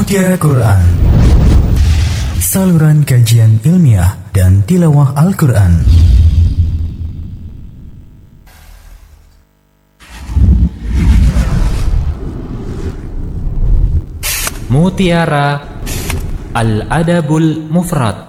Mutiara Quran, saluran kajian ilmiah dan tilawah Al-Quran. Mutiara Al-Adabul Mufrad.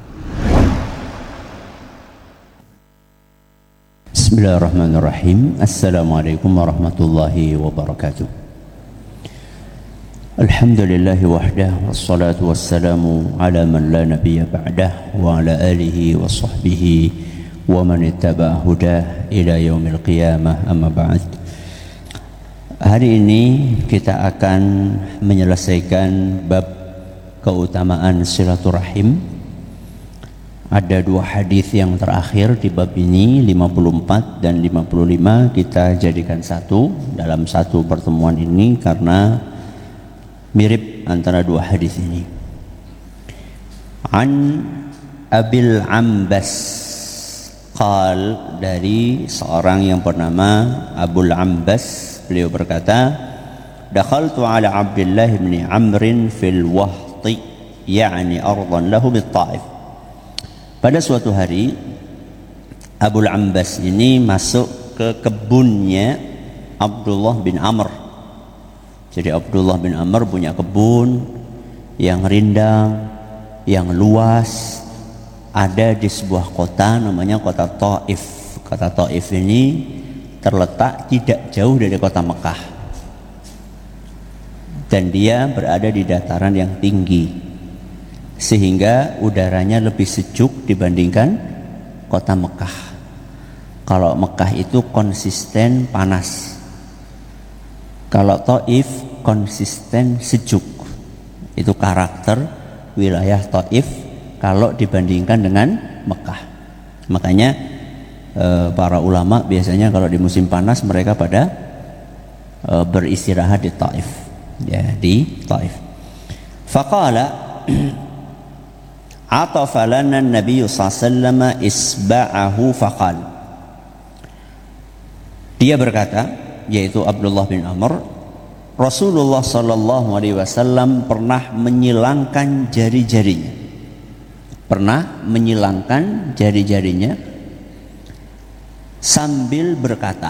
Bismillahirrahmanirrahim. Assalamualaikum warahmatullahi wabarakatuh. Alhamdulillahi wahdah, wassalatu wassalamu ala man la nabiyya ba'dah, wa ala alihi wa sahbihi wa man ittaba'a hudah ila yaumil qiyamah, amma ba'd. Hari ini kita akan menyelesaikan bab keutamaan silaturahim. Ada dua hadis yang terakhir di bab ini, 54 dan 55, kita jadikan satu dalam satu pertemuan ini karena mirip antara dua hadis ini. An Abil Ambas qal, dari seorang yang bernama Abul Ambas, beliau berkata, dakhaltu ala Abdullah bin Amr fil Wahti, yakni ardan lahu bit Taif. Pada suatu hari Abul Ambas ini masuk ke kebunnya Abdullah bin Amr. Jadi Abdullah bin Amr punya kebun yang rindang, yang luas, ada di sebuah kota namanya kota Taif. Kota Taif ini terletak tidak jauh dari kota Mekah, dan dia berada di dataran yang tinggi sehingga udaranya lebih sejuk dibandingkan kota Mekah. Kalau Mekah itu konsisten panas, kalau Taif konsisten sejuk. Itu karakter wilayah Taif kalau dibandingkan dengan Mekah. Makanya para ulama biasanya kalau di musim panas mereka pada beristirahat di Taif, ya, di Taif. Faqala atafa lana an-nabiy sallallahu alaihi wasallam isba'ahu faqal. Dia berkata, yaitu Abdullah bin Amr, Rasulullah sallallahu alaihi wasallam pernah menyilangkan jari-jarinya. Pernah menyilangkan jari-jarinya sambil berkata,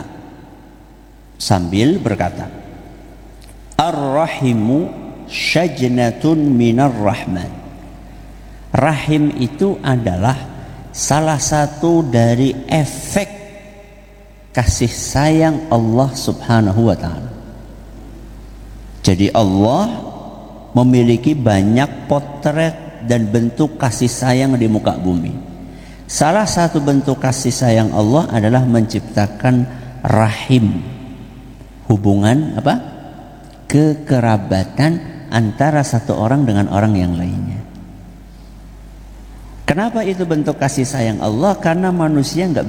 Ar-rahimu syajnatun minar rahman. Rahim itu adalah salah satu dari efek kasih sayang Allah subhanahu wa ta'ala. Jadi Allah memiliki banyak potret dan bentuk kasih sayang di muka bumi. Salah satu bentuk kasih sayang Allah adalah menciptakan rahim, hubungan apa? Kekerabatan antara satu orang dengan orang yang lainnya. Kenapa itu bentuk kasih sayang Allah? Karena manusia nggak